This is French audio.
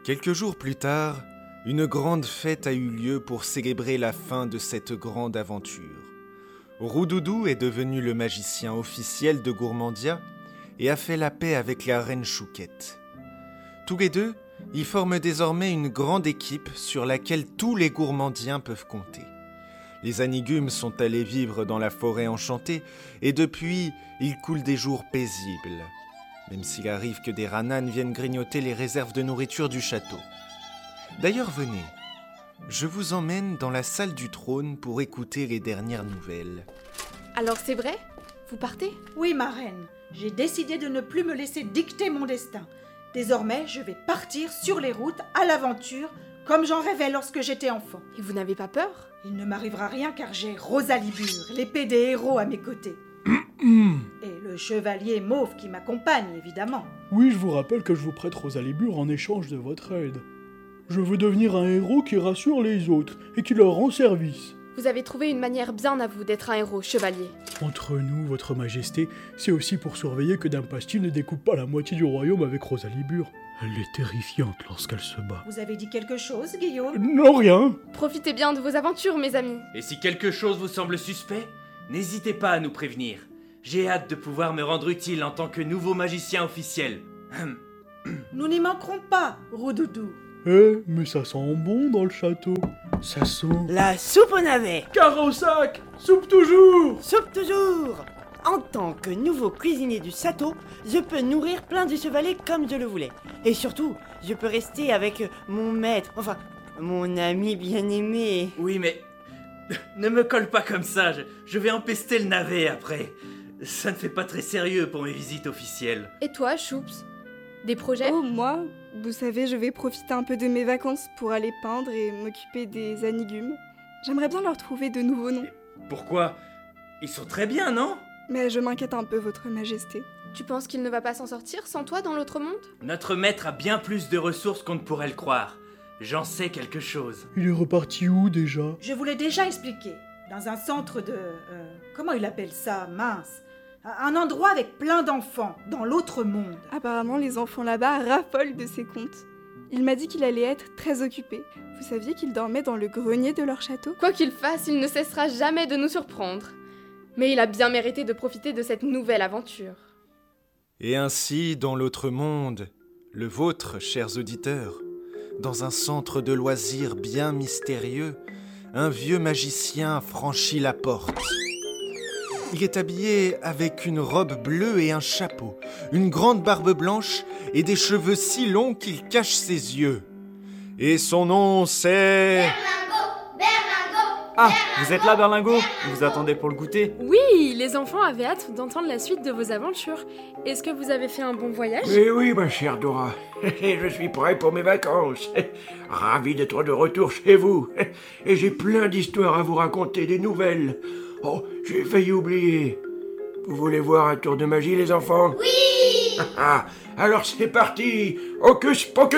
Quelques jours plus tard, une grande fête a eu lieu pour célébrer la fin de cette grande aventure. Roudoudou est devenu le magicien officiel de Gourmandia et a fait la paix avec la reine Chouquette. Tous les deux, ils forment désormais une grande équipe sur laquelle tous les gourmandiens peuvent compter. Les Anigumes sont allés vivre dans la forêt enchantée et depuis, il coule des jours paisibles, même s'il arrive que des rananes viennent grignoter les réserves de nourriture du château. D'ailleurs, venez, je vous emmène dans la salle du trône pour écouter les dernières nouvelles. Alors c'est vrai ? Vous partez ? Oui, ma reine, j'ai décidé de ne plus me laisser dicter mon destin. Désormais, je vais partir sur les routes à l'aventure, comme j'en rêvais lorsque j'étais enfant. Et vous n'avez pas peur ? Il ne m'arrivera rien car j'ai Rosalibur, l'épée des héros à mes côtés. Et le chevalier mauve qui m'accompagne, évidemment. Oui, je vous rappelle que je vous prête Rosalibur en échange de votre aide. Je veux devenir un héros qui rassure les autres et qui leur rend service. Vous avez trouvé une manière bien à vous d'être un héros, chevalier. Entre nous, votre majesté, c'est aussi pour surveiller que Dampasti ne découpe pas la moitié du royaume avec Rosalibur. Elle est terrifiante lorsqu'elle se bat. Vous avez dit quelque chose, Guillaume ? Non, rien. Profitez bien de vos aventures, mes amis. Et si quelque chose vous semble suspect, n'hésitez pas à nous prévenir. J'ai hâte de pouvoir me rendre utile en tant que nouveau magicien officiel. Nous n'y manquerons pas, Roudoudou. Mais ça sent bon dans le château. Ça sent... La soupe au navet. Carre au sac. Soupe toujours. Soupe toujours. En tant que nouveau cuisinier du château, je peux nourrir plein de chevalets comme je le voulais. Et surtout, je peux rester avec mon maître, enfin, mon ami bien-aimé. Oui, mais ne me colle pas comme ça, je vais empester le navet après. Ça ne fait pas très sérieux pour mes visites officielles. Et toi, Choups ? Des projets ? Oh, moi, vous savez, je vais profiter un peu de mes vacances pour aller peindre et m'occuper des Anigumes. J'aimerais bien leur trouver de nouveaux noms. Pourquoi ? Ils sont très bien, non ? Mais je m'inquiète un peu, votre majesté. Tu penses qu'il ne va pas s'en sortir sans toi dans l'autre monde ? Notre maître a bien plus de ressources qu'on ne pourrait le croire. J'en sais quelque chose. Il est reparti où déjà ? Je vous l'ai déjà expliqué. Dans un centre de... comment il appelle ça ? Mince. Un endroit avec plein d'enfants, dans l'autre monde. Apparemment, les enfants là-bas raffolent de ses contes. Il m'a dit qu'il allait être très occupé. Vous saviez qu'il dormait dans le grenier de leur château ? Quoi qu'il fasse, il ne cessera jamais de nous surprendre. Mais il a bien mérité de profiter de cette nouvelle aventure. Et ainsi, dans l'autre monde, le vôtre, chers auditeurs, dans un centre de loisirs bien mystérieux, un vieux magicien franchit la porte. Il est habillé avec une robe bleue et un chapeau, une grande barbe blanche et des cheveux si longs qu'il cachent ses yeux. Et son nom, c'est... Ah, vous êtes là, Berlingot ? Vous vous attendez pour le goûter ? Oui, les enfants avaient hâte d'entendre la suite de vos aventures. Est-ce que vous avez fait un bon voyage ? Mais oui, ma chère Dora. Je suis prêt pour mes vacances. Ravi d'être de retour chez vous. Et j'ai plein d'histoires à vous raconter, des nouvelles. Oh, j'ai failli oublier. Vous voulez voir un tour de magie, les enfants ? Oui ! Alors c'est parti ! Hocus pocus !